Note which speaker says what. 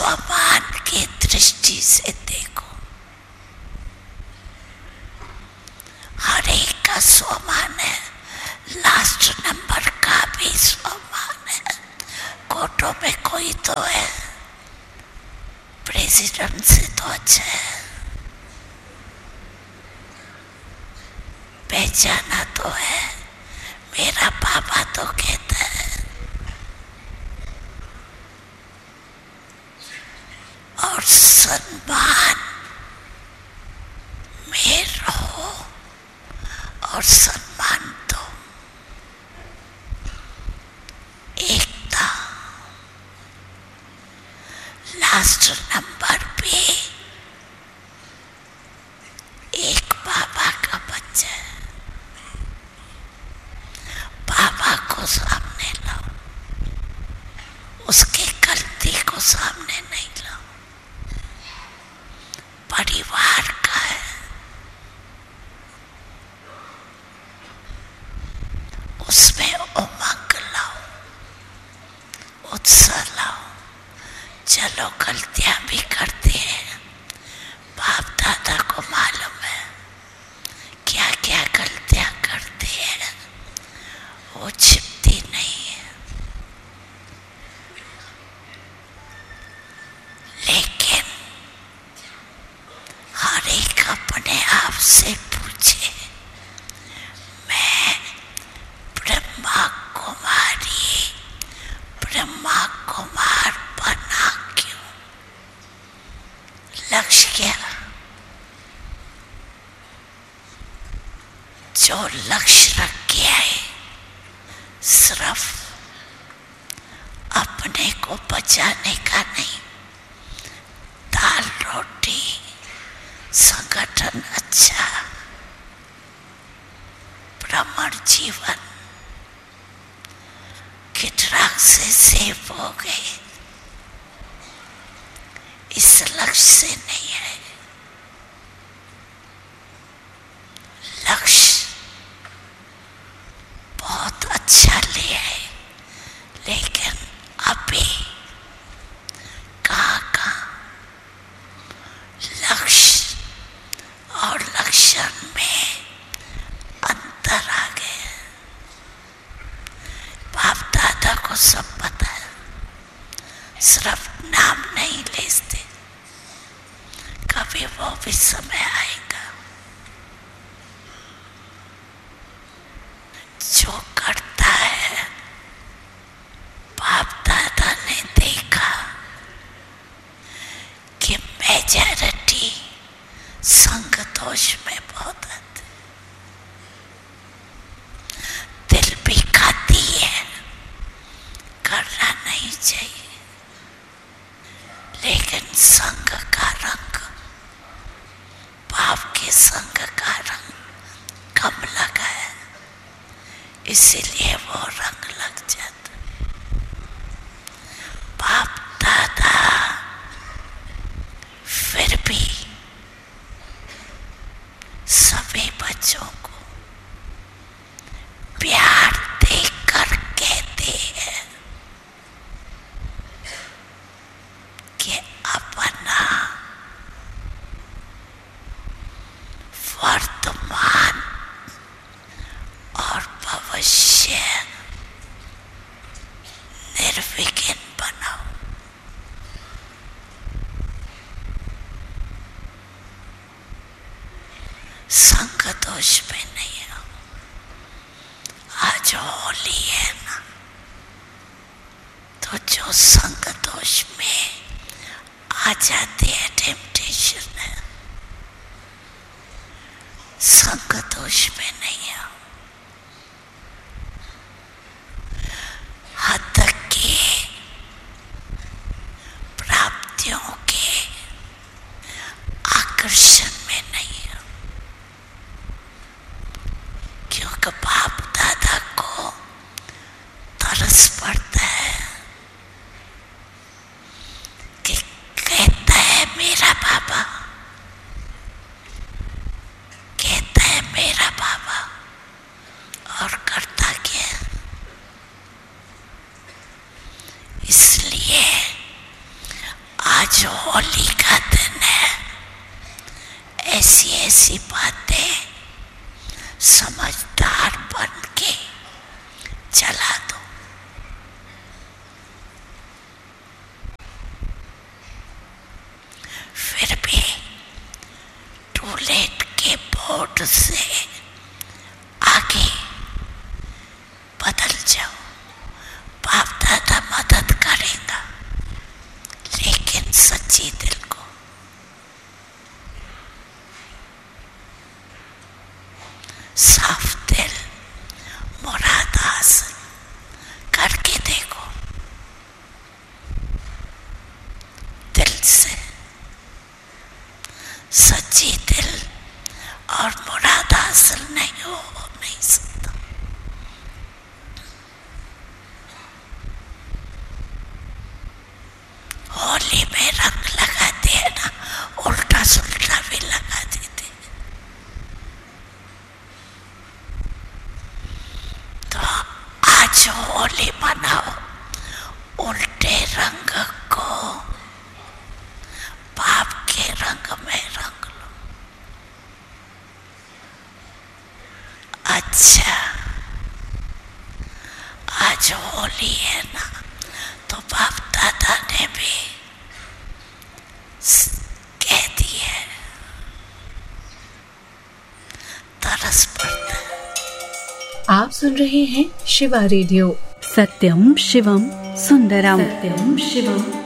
Speaker 1: स्वमान की दृष्टि से देखो। हर एक का स्वमान है, लास्ट नंबर का भी स्वमान है। कोर्टों में कोई तो है, प्रेसिडेंट से तो अच्छा है, पहचाना तो है, मेरा पापा तो कहता है। और सम्मान में रहो और सम्मान दो। एकता लास्ट नंबर पे एक बाबा का बच्चा है, बाबा को सामने लाओ, उसकी गलती को सामने नहीं लाओ। परिवार का है, उसमें उमंग लाओ, उत्साह लाओ। चलो गलतियां भी करते हैं, बाप दादा को मालूम है क्या क्या गलतियां करते हैं, वो छिपती नहीं है। लेकिन हर एक अपने आप से पूछे, मैं ब्रह्मा कुमार बना क्यों? लक्ष्य क्या? जो लक्ष्य रख के आए सिर्फ अपने को बचाने का नहीं, दाल रोटी, संगठन अच्छा, भ्रमण जीवन के ड्रग से सेव हो गए, इस लक्ष्य से नहीं है। लक्ष्य बहुत अच्छा ले है, लेकिन अभी कहाँ लक्ष्य और लक्षण में अंतर आ गया। बाप दादा को सब पता है, सिर्फ नाम नहीं लेते। कभी वो भी समय आएगा जो करता है। बाप दादा ने देखा कि मेजॉरिटी संग दोष में बहुत आते, दिल भी खाती है, करना नहीं चाहिए, लेकिन संग का रंग, बाप के संग का रंग कम लगा है, इसीलिए वो रंग लग जाता। बाप दादा फिर भी सभी बच्चों को प्यार देकर कहते हैं कि अपना वर्तमान और भविष्य निर्विघ्न बनाओ। संग दोष में नहीं हो। आज होली है ना, तो जो संग दोष में आ जाती है, टेम्पटेशन है, संग दोष में नहीं हो। हद के प्राप्तियों के आकर्षण में नहीं हो, क्योंकि बाप दादा को तरस पड़ता है कि कहता है मेरा बाबा, कहता है मेरा बाबा, आज होली का दिन है, ऐसी ऐसी बातें समझदार बन के चला दो। फिर भी टूलेट के बोर्ड से आगे बदल जाओ, बाप दादा मदद करेगा, लेकिन सच्ची दिल को। साफ दिल, मुराद हासिल करके देखो, दिल से। सच्ची दिल और मुराद हासिल नहीं हो नहीं सकता। होली में रंग लगाते हैं ना, उल्टा सुल्टा भी लगा देते। तो आज होली मनाओ, उल्टे रंग को बाप के रंग में रंग लो। अच्छा, आज होली है ना, तो बाप दादा ने भी कह दी है, तरस पड़ता है।
Speaker 2: आप सुन रहे हैं शिवा रेडियो।
Speaker 3: सत्यम शिवम सुंदरम। सत्यम शिवम